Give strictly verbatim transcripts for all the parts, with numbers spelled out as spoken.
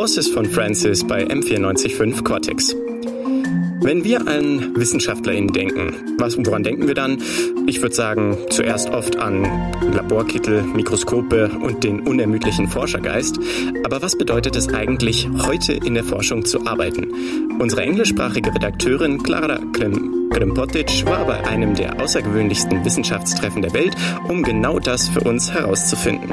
Voices von Francis bei M vierundneunzig Komma fünf Cortex. Wenn wir an WissenschaftlerInnen denken, was, woran denken wir dann? Ich würde sagen, zuerst oft an Laborkittel, Mikroskope und den unermüdlichen Forschergeist. Aber was bedeutet es eigentlich, heute in der Forschung zu arbeiten? Unsere englischsprachige Redakteurin Clara Krempotic war bei einem der außergewöhnlichsten Wissenschaftstreffen der Welt, um genau das für uns herauszufinden.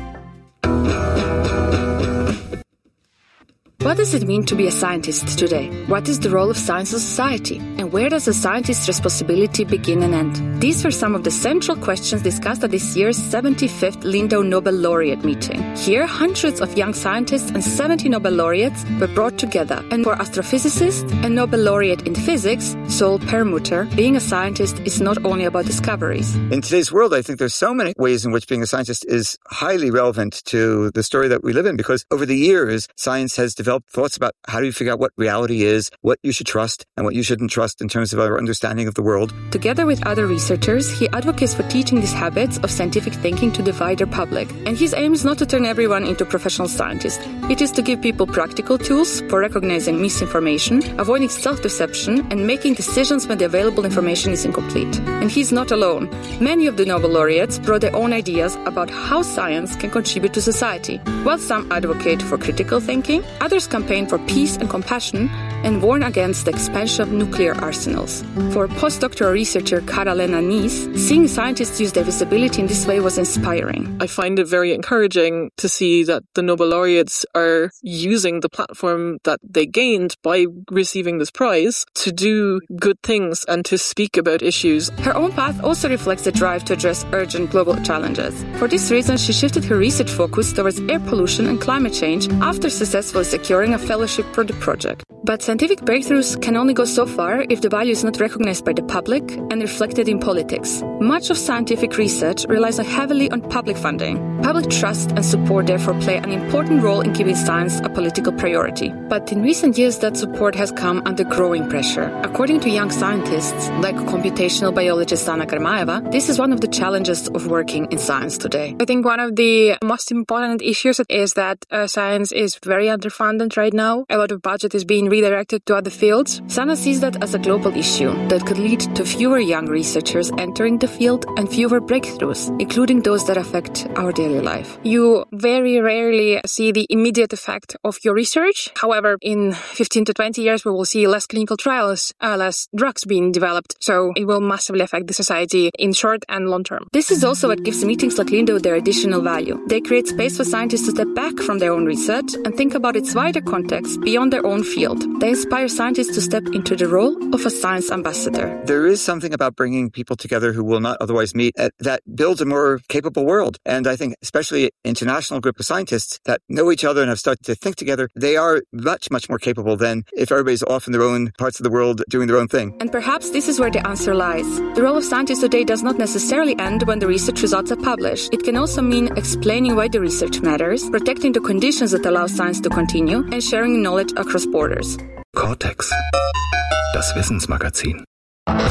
What does it mean to be a scientist today? What is the role of science in society? And where does a scientist's responsibility begin and end? These were some of the central questions discussed at this year's seventy-fifth Lindau Nobel Laureate meeting. Here, hundreds of young scientists and seventy Nobel laureates were brought together. And for astrophysicists and Nobel laureate in physics, Sol Perlmutter, being a scientist is not only about discoveries. In today's world, I think there's so many ways in which being a scientist is highly relevant to the story that we live in, because over the years, science has developed thoughts about how do you figure out what reality is, what you should trust, and what you shouldn't trust in terms of our understanding of the world. Together with other researchers, he advocates for teaching these habits of scientific thinking to the wider public. And his aim is not to turn everyone into professional scientists. It is to give people practical tools for recognizing misinformation, avoiding self-deception, and making decisions when the available information is incomplete. And he's not alone. Many of the Nobel laureates brought their own ideas about how science can contribute to society. While some advocate for critical thinking, others campaign for peace and compassion and warn against the expansion of nuclear arsenals. For postdoctoral researcher Karalena Nies, seeing scientists use their visibility in this way was inspiring. I find it very encouraging to see that the Nobel laureates are using the platform that they gained by receiving this prize to do good things and to speak about issues. Her own path also reflects the drive to address urgent global challenges. For this reason, she shifted her research focus towards air pollution and climate change after successfully securing a fellowship for the project. But scientific breakthroughs can only go so far if the value is not recognized by the public and reflected in politics. Much of scientific research relies heavily on public funding. Public trust and support therefore play an important role in keeping science a political priority. But in recent years, that support has come under growing pressure. According to young scientists, like computational biologist Anna Karmaeva, this is one of the challenges of working in science today. I think one of the most important issues is that uh, science is very underfunded right now. A lot of budget is being redirected to other fields. Sana sees that as a global issue that could lead to fewer young researchers entering the field and fewer breakthroughs, including those that affect our daily life. You very rarely see the immediate effect of your research. However, in fifteen to twenty years, we will see less clinical trials, uh, less drugs being developed. So it will massively affect the society in short and long term. This is also what gives meetings like Lindau their additional value. They create space for scientists to step back from their own research and think about its wider context beyond their own field. They inspire scientists to step into the role of a science ambassador. There is something about bringing people together who will not otherwise meet uh, that builds a more capable world. And I think especially an international group of scientists that know each other and have started to think together, they are much, much more capable than if everybody's off in their own parts of the world doing their own thing. And perhaps this is where the answer lies. The role of scientists today does not necessarily end when the research results are published. It can also mean explaining why the research matters, protecting the conditions that allow science to continue, and sharing knowledge across borders. Cortex, das Wissensmagazin.